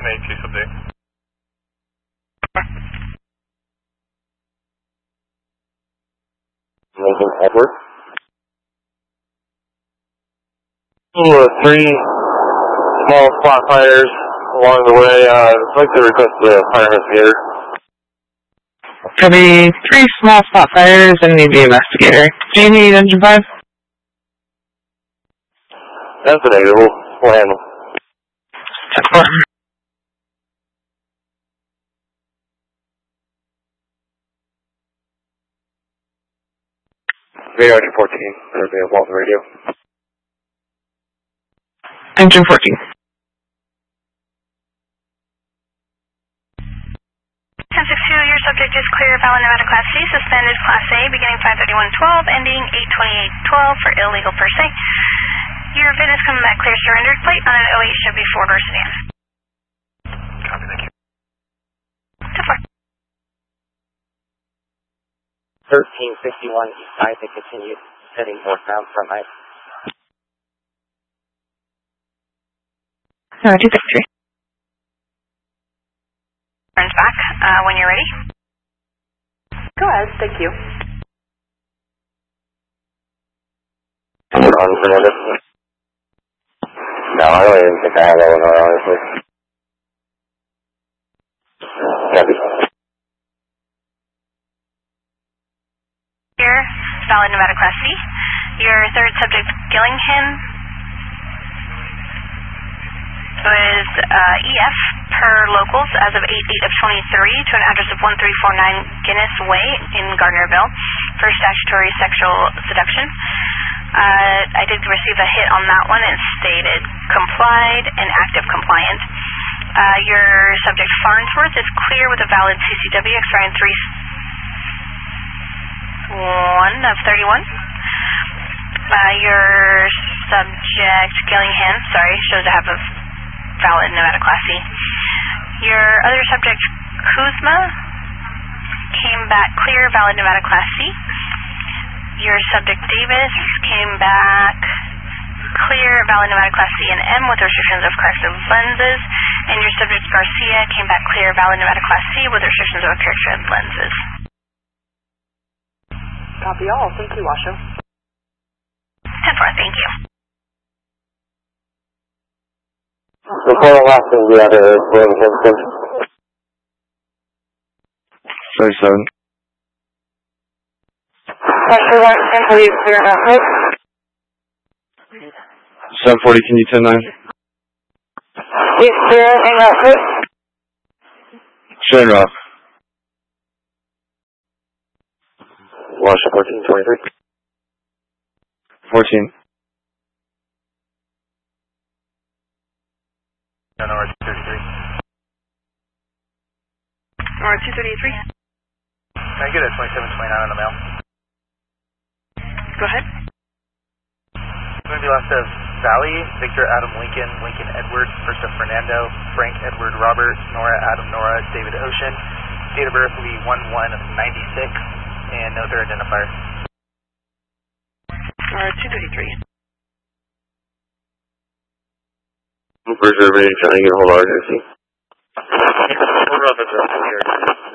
Estimate 2 subject. Lincoln Edward. 3 small spot fires along the way. I'd like to request the fire investigator. Copy. 3 small spot fires and need the investigator. Do you need engine 5? That's a negative. We'll handle. 10-4. Radio engine 14. There'll be a Walton radio. Engine 14. 10-6-2, your subject is clear, valid Nevada Class C, suspended Class A, beginning 5:31:12, ending 8:28:12 for illegal per se. Your VIN is coming back clear, surrendered plate on an 08 Chevy 4-door sedan. Copy, thank you. 10-4. 1361 east side to continue heading northbound from ice. 263. Turns back when you're ready. Go ahead, thank you. On Fernandez. No, I don't even think I have that one on, honestly. Copy. Here, valid Nevada Class C. Your third subject, Gillingham, was EF per locals as of 8/8/23 to an address of 1349 Guinness Way in Gardnerville for statutory sexual seduction. I did receive a hit on that one. It stated complied and active compliant. Your subject Farnsworth is clear with a valid CCW expiring 3/1/31. Your subject Gillingham, shows to have a valid Nevada Class C. Your other subject Kuzma came back clear, valid Nevada Class C. Your subject Davis came back clear, valid Nevada Class C and M with restrictions of corrective lenses. And your subject Garcia came back clear, valid Nevada Class C with restrictions of corrective lenses. Copy all. Thank you, Washoe. 10-4, thank you. The final last thing we have is Williamson. 37. Pressure 1, please clear output. 740, can you 10-9? Yes, clear and output. Shane Rock. Washington 1423. 14. NR 233. NR 233. Can I get a 2729 on the mail? Go ahead. It's going to be last of Sally, Victor Adam Lincoln, Lincoln Edward, first of Fernando, Frank Edward Robert, Nora Adam Nora, David Ocean. Date of birth will be 1/1/96, and no third identifier. NR 233. Where's everybody trying to get a hold of our agency? Hold on,